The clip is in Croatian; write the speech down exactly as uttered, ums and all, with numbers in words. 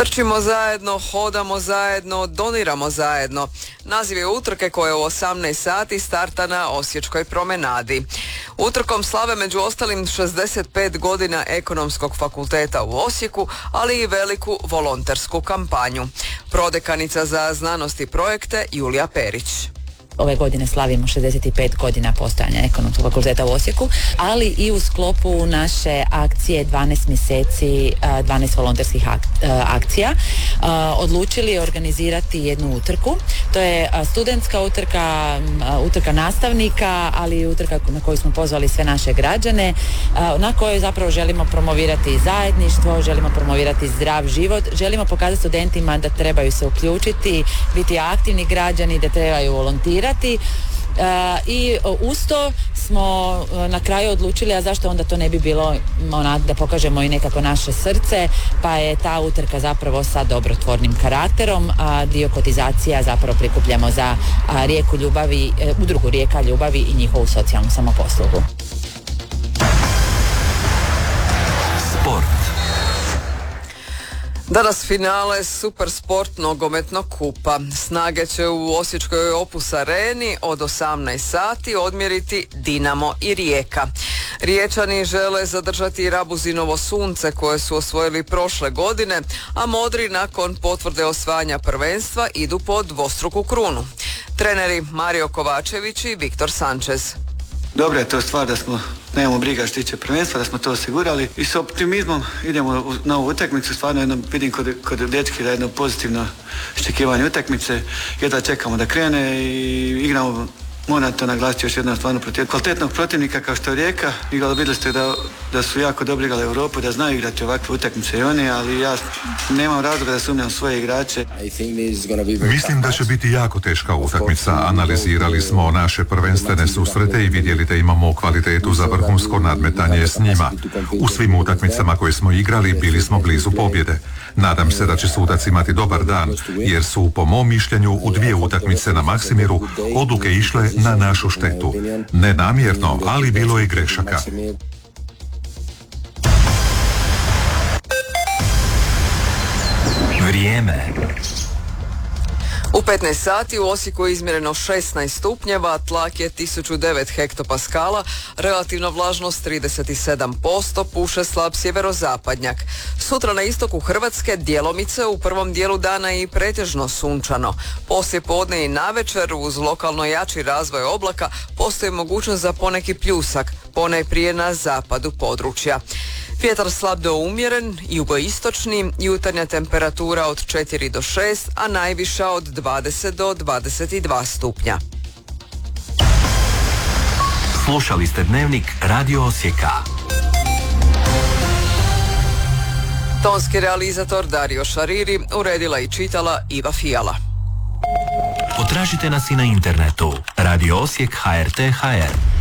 Trčimo zajedno, hodamo zajedno, doniramo zajedno. Naziv je utrke koja u osamnaest sati starta na Osječkoj promenadi. Utrkom slave među ostalim šezdeset pet godina Ekonomskog fakulteta u Osijeku, ali i veliku volontersku kampanju. Prodekanica za znanost i projekte Julija Perić. Ove godine slavimo šezdeset pet godina postojanja Ekonomskog fakulteta u Osijeku, ali i u sklopu naše akcije dvanaest mjeseci, dvanaest volonterskih akcija, odlučili organizirati jednu utrku. To je studentska utrka, utrka nastavnika, ali i utrka na koju smo pozvali sve naše građane, na kojoj zapravo želimo promovirati zajedništvo, želimo promovirati zdrav život, želimo pokazati studentima da trebaju se uključiti, biti aktivni građani, da trebaju volontirati. Uh, i uz to smo uh, na kraju odlučili, a zašto onda to ne bi bilo onak da pokažemo i nekako naše srce, pa je ta utrka zapravo sa dobrotvornim karakterom, a dio kotizacija zapravo prikupljamo za a, rijeku ljubavi, e, udrugu Rijeka ljubavi i njihovu socijalnu samoposlugu. Sport. Danas finale Super Sport nogometnog kupa. Snage će u Osječkoj Opus Areni od osamnaest sati odmjeriti Dinamo i Rijeka. Riječani žele zadržati Rabuzinovo sunce koje su osvojili prošle godine, a modri nakon potvrde osvajanja prvenstva idu po dvostruku krunu. Treneri Mario Kovačević i Viktor Sanchez. Dobra je to stvar da smo, nemamo briga što tiče prvenstva, da smo to osigurali i s optimizmom idemo na ovu utakmicu. Stvarno jedno, vidim kod, kod dečki da je jedno pozitivno iščekivanje utakmice, jedva čekamo da krene i igramo, moram to naglasiti još jednom, stvarno protiv kvalitetnog protivnika kao što je Rijeka. Igrali, vidjeli ste da, da su jako dobro igrali Europu, da znaju igrati ovakve utakmice i oni, ali ja nemam razloga da sumnjam svoje igrače. Mislim da će biti jako teška utakmica. Analizirali smo naše prvenstvene susrete i vidjeli da imamo kvalitetu za vrhunsko nadmetanje s njima. U svim utakmicama koje smo igrali bili smo blizu pobjede. Nadam se da će sudac imati dobar dan, jer su po mom mišljenju u dvije utakmice na Maksimiru odluke išle na našu štetu. Ne namjerno, ali bilo je grešaka. Vrijeme. U petnaest sati u Osijeku je izmjereno šesnaest stupnjeva, tlak je tisuću devet hektopaskala, relativna vlažnost trideset sedam posto, puše slab sjeverozapadnjak. Sutra na istoku Hrvatske djelomice, u prvom dijelu dana i pretežno sunčano. Poslije podne i navečer uz lokalno jači razvoj oblaka postoji mogućnost za poneki pljusak, ponajprije na zapadu područja. Vjetar slab do umjeren, jugoistočni, jutarnja temperatura od četiri do šest, a najviša od dvadeset do dvadeset dva stupnja. Slušali ste Dnevnik Radio Osijeka. Tonski realizator Dario Šariri, uredila i čitala Iva Fijala. Potražite nas i na internetu radio osijek tačka h r t tačka h r.